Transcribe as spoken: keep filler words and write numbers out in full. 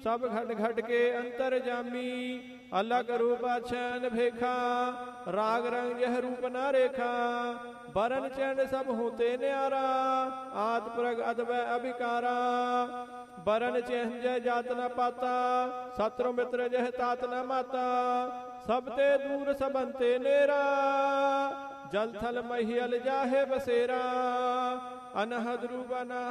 ਸਭ ਘਟ ਘਟ ਕੇ ਅੰਤਰ ਜਾਮੀ। ਅਲਗ ਰੂਪ ਅਛੈਨ ਭੇਖਾ ਰਾਗ ਰੰਗ ਜਹ ਰੂਪ ਨਾ ਰੇਖਾ। ਬਰਨ ਚੈਨ ਸਭ ਹੋਤੇ ਨਿਆਰਾ ਆਦ ਪ੍ਰਗ ਅਦਵੈ ਅਭਿਕਾਰਾ। ਬਰਨ ਚੈਨ ਜਹ ਜਾਤ ਨ ਪਾਤਾ ਸਤਰੁ ਮਿਤਰ ਜਹ ਤਾਤ ਨ ਮਾਤਾ। ਸਭ ਤੇ ਦੂਰ ਸਬੰਤੇ ਨੇਰਾ ਜਲ ਥਲ ਮਹੀਅਲ ਜਾਹੇ ਬਸੇਰਾ। ਅਨਹਦ ਰੂਪ ਅਨਾ